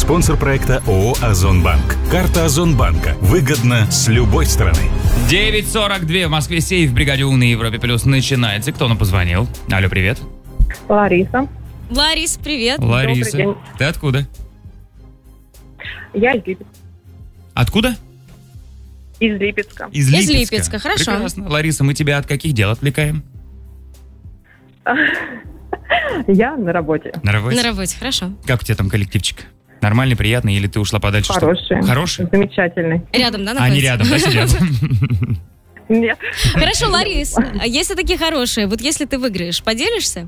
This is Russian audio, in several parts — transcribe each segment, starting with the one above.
Спонсор проекта ООО «Озонбанк». Карта Озонбанка. Выгодно с любой стороны. 9:42 в Москве. Сейф в бригаде У на Европе Плюс начинается. Кто нам позвонил? Алло, привет. Лариса. Ларис, привет. Лариса, Добрый день. ты откуда? Я из Липецка. Откуда? Из Липецка. Из Из Липецка, хорошо. Прекрасно. Лариса, мы тебя от каких дел отвлекаем? Я на работе. На работе? На работе, хорошо. Как у тебя там коллективчик? Нормальный, приятный, или ты ушла подальше? Хороший. Хороший? Замечательный. Рядом, да, Они находится? рядом, да, сидят? Нет. Хорошо, Ларис, а если такие хорошие, вот если ты выиграешь, поделишься?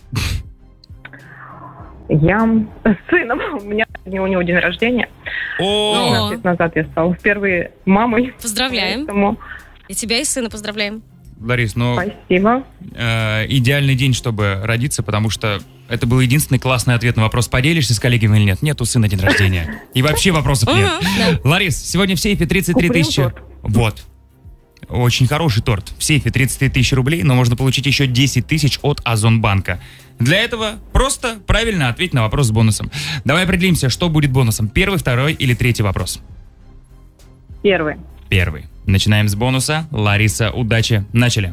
Я с сыном. У него день рождения. О, 15 лет назад я стала впервые мамой. Поздравляем. Поэтому И тебя, и сына поздравляем. Ларис, ну, спасибо. идеальный день, чтобы родиться, потому что это был единственный классный ответ на вопрос, поделишься с коллегами или нет. Нет, у сына день рождения. И вообще вопросов нет. Да. Ларис, сегодня в сейфе 33 Куплю тысячи. торт. Вот. Очень хороший торт. В сейфе 33 тысячи рублей, но можно получить еще 10 тысяч от Озонбанка. Для этого просто правильно ответь на вопрос с бонусом. Давай определимся, что будет бонусом. Первый, второй или третий вопрос? Первый. Первый. Начинаем с бонуса. Лариса, удачи. Начали.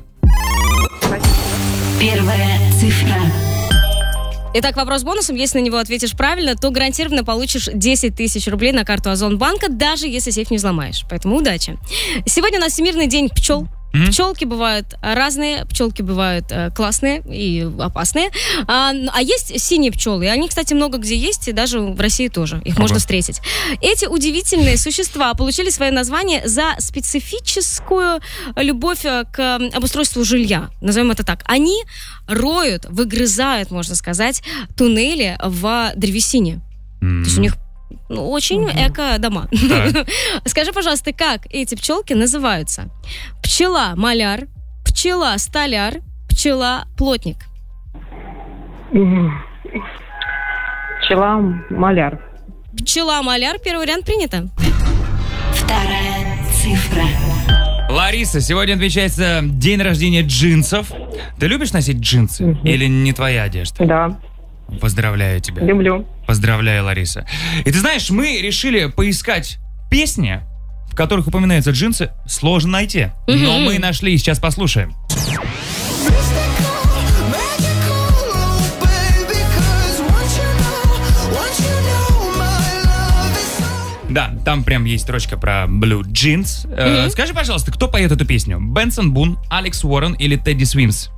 Первая цифра. Итак, вопрос с бонусом. Если на него ответишь правильно, то гарантированно получишь 10 тысяч рублей на карту Озонбанка, даже если сейф не взломаешь. Поэтому удачи. Сегодня у нас Всемирный день пчел. Пчелки бывают разные, пчелки бывают классные и опасные. А есть синие пчелы. Они, кстати, много где есть, и даже в России тоже. Их можно встретить. Эти удивительные существа получили свое название за специфическую любовь к обустройству жилья. Назовем это так. Они роют, выгрызают, можно сказать, туннели в древесине. То есть у них очень эко-дома. Скажи, пожалуйста, как эти пчелки называются? Пчела-маляр, пчела-столяр, пчела-плотник. Пчела-маляр. Пчела-маляр, первый вариант принято. Вторая цифра. Лариса, сегодня отмечается день рождения джинсов. Ты любишь носить джинсы? Или не твоя одежда? Да, Поздравляю тебя. люблю. Поздравляю, Лариса. И ты знаешь, мы решили поискать песни, в которых упоминаются джинсы. Сложно найти. Но мы нашли, сейчас послушаем. Да, там прям есть строчка про Blue Jeans. Скажи, пожалуйста, кто поет эту песню? Бенсон Бун, Алекс Уоррен или Тедди Свимс?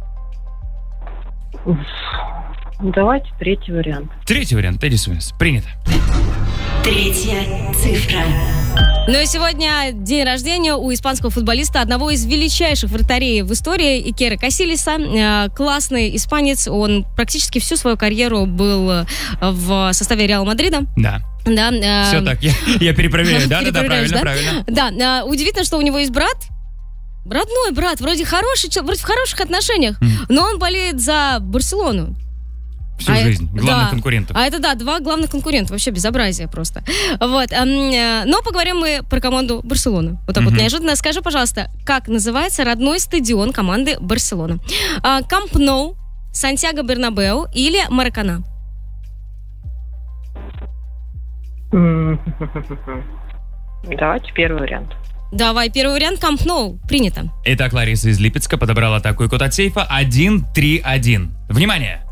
Давайте третий вариант. Третий вариант, Тедди Свимс. Принято. Третья цифра. Ну и сегодня день рождения у испанского футболиста, одного из величайших вратарей в истории, Икера Касильеса. Классный испанец, он практически всю свою карьеру был в составе Реала Мадрида. Да. Да, Все так, я перепроверяю. Да, перепроверяешь, правильно. Да, удивительно, что у него есть брат. Родной брат, вроде хороший, вроде в хороших отношениях, но он болеет за Барселону. Всю жизнь. Главных конкурентов. А это, да, два главных конкурента. Вообще безобразие просто. Вот. Но поговорим мы про команду Барселоны. Вот так вот неожиданно. Скажи, пожалуйста, как называется родной стадион команды Барселона? Камп Ноу, Сантьяго Бернабеу или Маракана? Давайте первый вариант. Давай, первый вариант, Камп Ноу. Принято. Итак, Лариса из Липецка подобрала такой код от сейфа 131. Внимание!